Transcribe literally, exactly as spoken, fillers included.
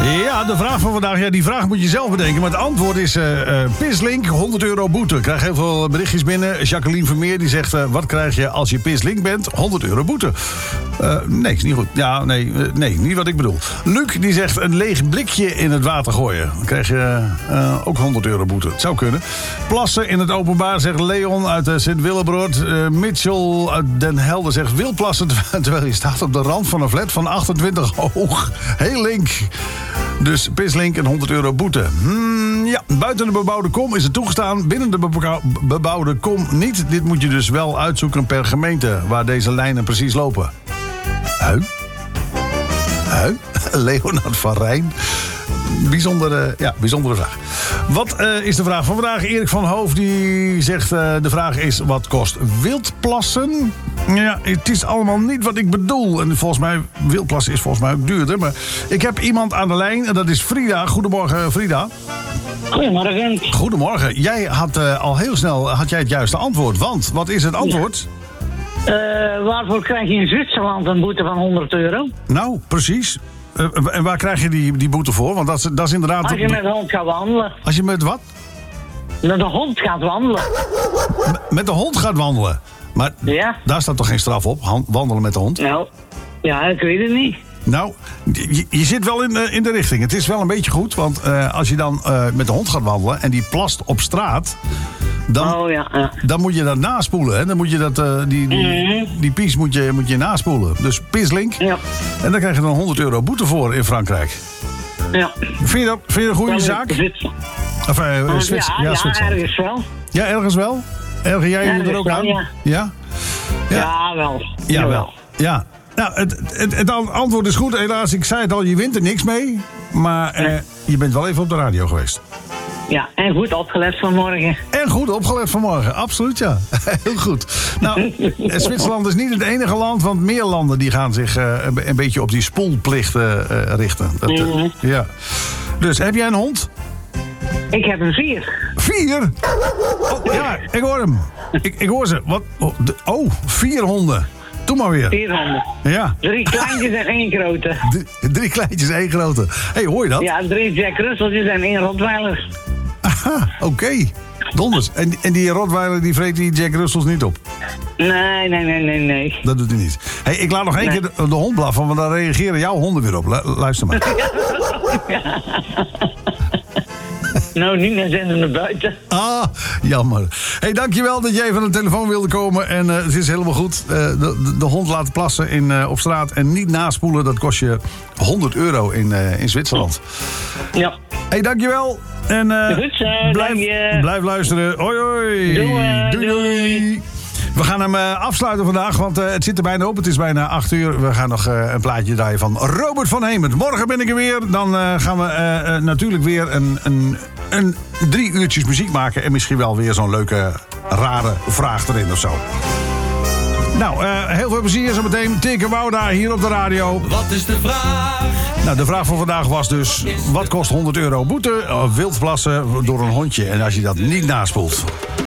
Ja, de vraag van vandaag, ja, die vraag moet je zelf bedenken. Maar het antwoord is uh, uh, Pislink, honderd euro boete. Ik krijg heel veel berichtjes binnen. Jacqueline Vermeer die zegt, uh, wat krijg je als je Pislink bent? honderd euro boete. Uh, nee, is niet goed. Ja, nee, uh, nee, niet wat ik bedoel. Luc die zegt, een leeg blikje in het water gooien. Dan krijg je uh, ook honderd euro boete. Het zou kunnen. Plassen in het openbaar, zegt Leon uit uh, Sint-Willebroord. Uh, Mitchell uit Den Helder zegt, wil plassen terwijl je staat op de rand van een flat van achtentwintig hoog. Heel link. Dus Pislink en honderd euro boete. Hmm, ja, buiten de bebouwde kom is het toegestaan. Binnen de bebouw- bebouwde kom niet. Dit moet je dus wel uitzoeken per gemeente waar deze lijnen precies lopen. Hui? Hui? Leonard van Rijn. Bijzondere, ja, bijzondere vraag. Wat uh, is de vraag van vandaag? Erik van Hoof die zegt, uh, de vraag is, wat kost wildplassen? Ja, het is allemaal niet wat ik bedoel. En volgens mij, wildplassen is volgens mij ook duurder. Maar ik heb iemand aan de lijn en dat is Frida. Goedemorgen, Frida. Goedemorgen. Goedemorgen. Jij had uh, al heel snel had jij het juiste antwoord. Want, wat is het antwoord? Ja. Uh, waarvoor krijg je in Zwitserland een boete van honderd euro? Nou, precies. Uh, en waar krijg je die, die boete voor? Want dat is, dat is inderdaad... Als je met de hond gaat wandelen. Als je met wat? Met de hond gaat wandelen. M- met de hond gaat wandelen? Maar ja. Daar staat toch geen straf op? Han- wandelen met de hond? Nou, ja, ik weet het niet. Nou, je, je zit wel in de, in de richting. Het is wel een beetje goed, want uh, als je dan uh, met de hond gaat wandelen en die plast op straat, dan, oh, ja, ja. dan moet je dat naspoelen. Hè? Dan moet je dat, uh, die, die, mm-hmm. die pies moet je, moet je naspoelen. Dus Pislink. Ja. En daar krijg je dan honderd euro boete voor in Frankrijk. Ja. Vind je dat, vind je een goede ja, zaak? Zwitserland. Of, uh, uh, Zwits- ja, ja, ja, Zwitserland. ergens wel. Ja, ergens wel? Erger jij je Ergens er ook wel, aan? Ja. Ja? Ja, ja wel. Ja, wel. Ja. Nou, het, het, het antwoord is goed. Helaas, ik zei het al, je wint er niks mee. Maar eh, nee. je bent wel even op de radio geweest. Ja, en goed opgelet vanmorgen. En goed opgelet vanmorgen, absoluut ja. Heel goed. Nou, Zwitserland is niet het enige land, want meer landen die gaan zich uh, een, een beetje op die spoelplichten uh, richten. Dat, uh, mm-hmm. Ja. Dus, heb jij een hond? Ik heb een vier. Vier? Oh, ja, ik hoor hem. Ik, ik hoor ze. Wat? Oh, de, oh, vier honden. Doe maar weer. Vier honden. Ja. Drie kleintjes en één grote. Drie, drie kleintjes en één grote. Hé, hey, hoor je dat? Ja, drie Jack Russeltjes en één Rottweiler. Aha, oké. Okay. Donders. En, en die Rottweiler die vreet die Jack Russells niet op? Nee, nee, nee, nee, nee. Dat doet hij niet. Hé, hey, ik laat nog één nee. keer de, de hond blaffen, want dan reageren jouw honden weer op. Lu- luister maar. Ja. Nou, niet naar zenden naar buiten. Ah, jammer. Hé, hey, dankjewel dat jij van de telefoon wilde komen. En uh, het is helemaal goed. Uh, de, de, de hond laten plassen in, uh, op straat en niet naspoelen. Dat kost je honderd euro in, uh, in Zwitserland. Ja. Hé, hey, dankjewel. En uh, goed zo, blijf, dank je. blijf luisteren. Hoi, hoi. Doei, doei. doei. We gaan hem uh, afsluiten vandaag, want uh, het zit er bijna op. Het is bijna acht uur. We gaan nog uh, een plaatje draaien van Robert van Hemert. Morgen ben ik er weer. Dan uh, gaan we uh, uh, natuurlijk weer een, een, een drie uurtjes muziek maken. En misschien wel weer zo'n leuke, rare vraag erin of zo. Nou, uh, heel veel plezier zo meteen. Teke Wouda hier op de radio. Wat is de vraag? Nou, de vraag van vandaag was dus, wat kost honderd euro boete? Uh, wildplassen door een hondje en als je dat niet naspoelt.